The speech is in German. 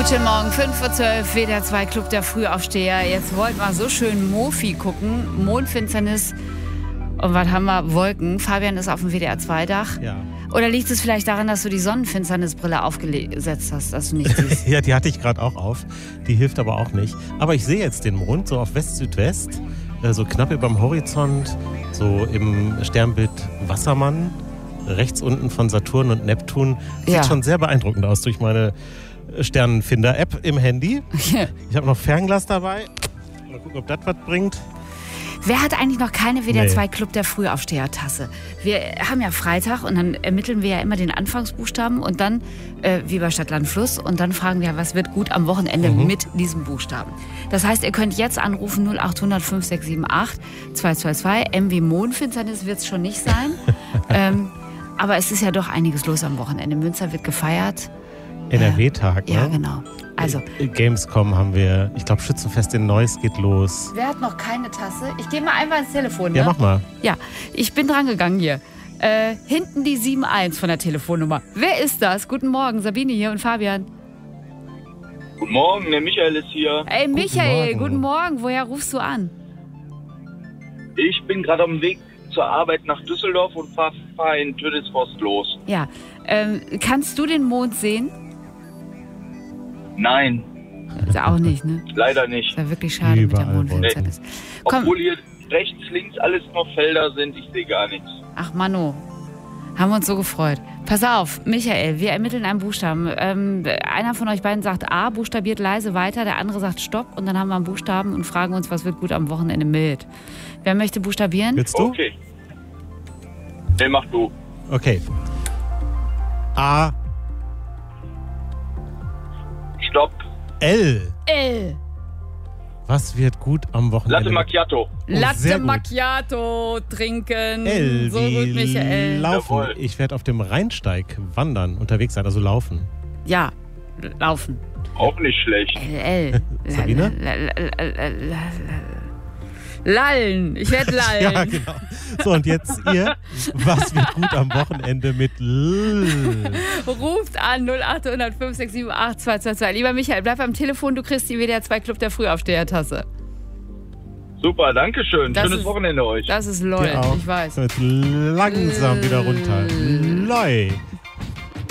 Guten Morgen, 5:12 Uhr, WDR 2 Club der Frühaufsteher. Jetzt wollten wir so schön Mofi gucken, Mondfinsternis und was haben wir? Wolken. Fabian ist auf dem WDR 2 Dach. Ja. Oder liegt es vielleicht daran, dass du die Sonnenfinsternisbrille aufgesetzt hast, dass du nichts siehst? Ja, die hatte ich gerade auch auf. Die hilft aber auch nicht. Aber ich sehe jetzt den Mond so auf West-Südwest, so knapp überm Horizont, so im Sternbild Wassermann, rechts unten von Saturn und Neptun. Sieht schon sehr beeindruckend aus durch meine Sternenfinder-App im Handy. Ich habe noch Fernglas dabei. Mal gucken, ob das was bringt. Wer hat eigentlich noch keine WDR 2 Club der Frühaufsteher-Tasse? Wir haben ja Freitag und dann ermitteln wir ja immer den Anfangsbuchstaben und dann, wie bei Stadt, Land, Fluss, und dann fragen wir, was wird gut am Wochenende mit diesem Buchstaben. Das heißt, ihr könnt jetzt anrufen 0800 5678 222. M wie Mondfinsternis wird es schon nicht sein. Aber es ist ja doch einiges los am Wochenende. Münster wird gefeiert. NRW-Tag, ne? Ja, genau. Also, Gamescom haben wir, ich glaube Schützenfest in Neuss geht los. wer hat noch keine Tasse? Ich gehe mal einmal ins Telefon, ne? Ja, mach mal. Ja, ich bin dran gegangen hier. Hinten die 71 von der Telefonnummer. Wer ist das? Guten Morgen, Sabine hier und Fabian. Guten Morgen, der Michael ist hier. Ey, Michael, Morgen. guten Morgen. Woher rufst du an? Ich bin gerade auf dem Weg zur Arbeit nach Düsseldorf und fahre in Tödesforst los. Ja, kannst du den Mond sehen? Nein, Also auch nicht, ne? leider nicht. Ist ja wirklich schade mit der Überall Mondfinsternis. Komm, Obwohl hier rechts, links alles noch Felder sind, ich sehe gar nichts. ach Manu, haben wir uns so gefreut. Pass auf, Michael, wir ermitteln einen Buchstaben. Einer von euch beiden sagt A, buchstabiert leise weiter, der andere sagt Stopp und dann haben wir einen Buchstaben und fragen uns, was wird gut am Wochenende mit. Wer möchte buchstabieren? Willst du? Okay. Nee, mach du. Okay. A, Stopp. L. L. Was wird gut am Wochenende? Latte Macchiato. sehr Latte gut. Macchiato trinken. L So wie gut, Michael. Laufen. Jawohl. Ich werde auf dem Rheinsteig wandern, unterwegs sein, also laufen. Ja, laufen. Auch nicht schlecht. L. Sabine? Lallen. Ich werde lallen. Ja, genau. So, und jetzt ihr, was wird gut am Wochenende mit L? Ruft an 0800 5678 222. Lieber Michael, bleib am Telefon, du kriegst die WDR 2 Club der Frühaufsteher-Tasse. Super, danke schön. Das Schönes ist- Wochenende euch. Das ist LOL, Dir auch. ich weiß. So, jetzt langsam wieder runter. Loi.